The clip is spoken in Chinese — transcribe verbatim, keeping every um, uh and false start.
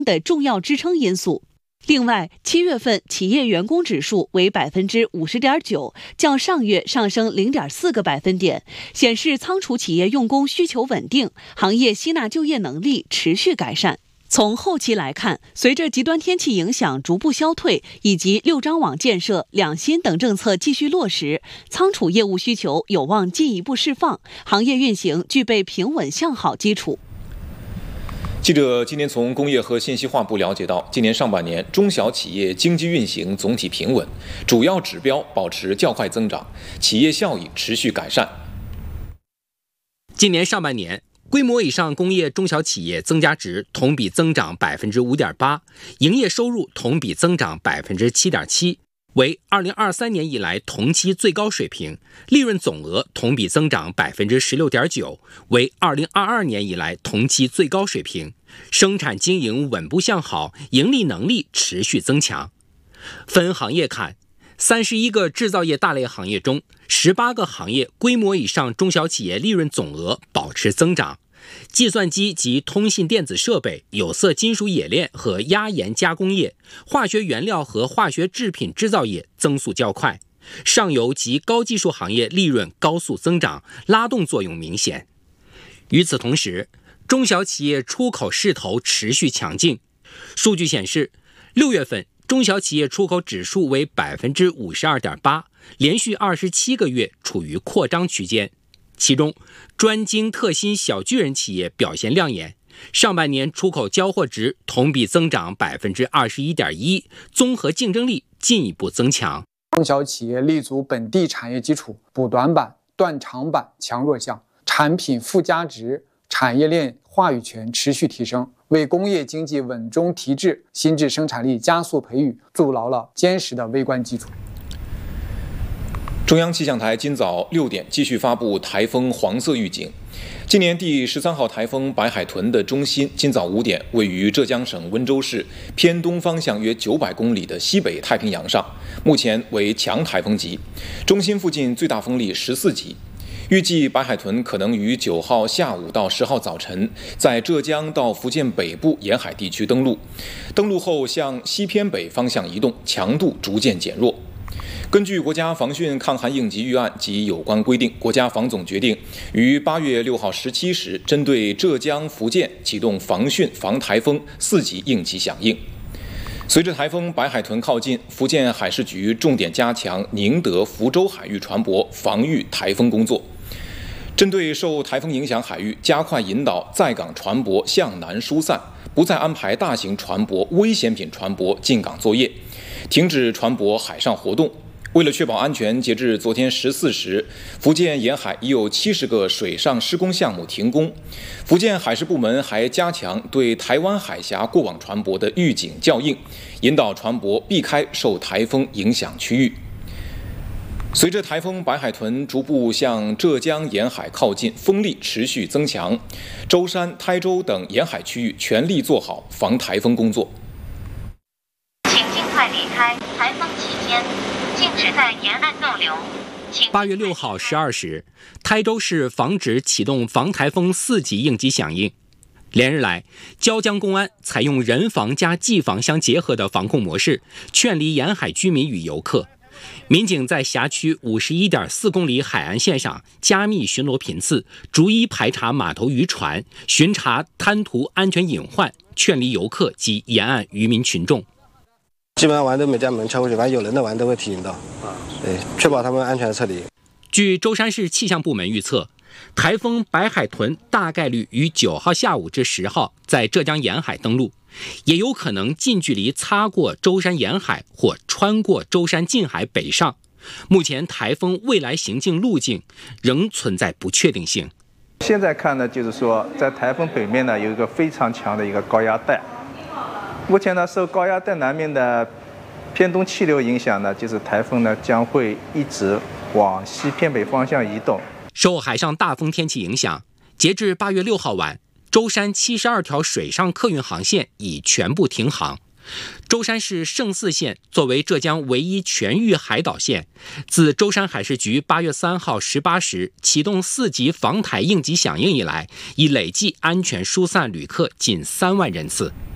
的重要支撑因素。另外，七月份企业员工指数为百分之五十点九，较上月上升零点四个百分点，显示仓储企业用工需求稳定，行业吸纳就业能力持续改善。从后期来看，随着极端天气影响逐步消退，以及六张网建设、两新等政策继续落实，仓储业务需求有望进一步释放，行业运行具备平稳向好基础。 记者今年从工业和信息化部了解到，今年上半年中小企业经济运行总体平稳，主要指标保持较快增长，企业效益持续改善。 今年上半年，规模以上工业中小企业增加值同比增长百分之五点八，营业收入同比增长百分之七点七。为二零二三年以来同期最高水平，利润总额同比增长百分之十六点九，为二零二二年以来同期最高水平。生产经营稳步向好，盈利能力持续增强。分行业看，三十一个制造业大类行业中，十八个行业规模以上中小企业利润总额保持增长。计算机及通信电子设备、有色金属冶炼和压延加工业、化学原料和化学制品制造业增速较快，上游及高技术行业利润高速增长，拉动作用明显。与此同时，中小企业出口势头持续强劲。数据显示，六月份中小企业出口指数为百分之五十二点八，连续二十七个月处于扩张区间。其中，专精特新小巨人企业表现亮眼，上半年出口交货值同比增长百分之二十一点一，综合竞争力进一步增强。 中小企业立足本地产业基础，补短板、断长板、强弱项，产品附加值、产业链话语权持续提升，为工业经济稳中提质、新质生产力加速培育筑牢了坚实的微观基础。 中央气象台今早六点继续发布台风黄色预警。今年第十三号台风白海豚的中心今早五点位于浙江省温州市偏东方向约九百公里的西北太平洋上，目前为强台风级，中心附近最大风力十四级。预计白海豚可能于九号下午到十号早晨在浙江到福建北部沿海地区登陆，登陆后向西偏北方向移动，强度逐渐减弱。根据国家防汛抗寒应急预案及有关规定，国家防总决定于八月六号十七时针对浙江、福建启动防汛防台风四级应急响应。随着台风白海豚靠近，福建海事局重点加强宁德、福州海域船舶防御台风工作，针对受台风影响海域，加快引导在港船舶向南疏散，不再安排大型船舶、危险品船舶进港作业，停止船舶海上活动。为了确保安全，截至昨天十四时，福建沿海已有七十个水上施工项目停工。福建海事部门还加强对台湾海峡过往船舶的预警校应，引导船舶避开受台风影响区域。随着台风白海豚逐步向浙江沿海靠近，风力持续增强，舟山、台州等沿海区域全力做好防台风工作。 请尽快离开，台风期间禁止在沿岸逗留。 八月六号十二时，台州市防止启动防台风四级应急响应。连日来，椒江公安采用人防加技防相结合的防控模式，劝离沿海居民与游客。民警在辖区五十一点四公里海岸线上加密巡逻频次，逐一排查码头渔船，巡查滩涂安全隐患，劝离游客及沿岸渔民群众。 基本上玩都没带门敲过去，反正有人的玩都会提醒到，对，确保他们安全的撤离。 据舟山市气象部门预测，台风白海豚大概率于九号下午至十号在浙江沿海登陆，也有可能近距离擦过舟山沿海或穿过舟山近海北上。目前台风未来行进路径仍存在不确定性。 现在看呢，就是说在台风北面呢有一个非常强的一个高压带。目前呢，受高压带南面的偏东气流影响呢，就是台风呢将会一直往西偏北方向移动。 受海上大风天气影响，截至八月六号晚，舟山七十二条水上客运航线已全部停航。舟山市胜四县作为浙江唯一全域海岛县，自舟山海事局八月三号十八时启动四级防台应急响应以来，已累计安全疏散旅客近三万人次。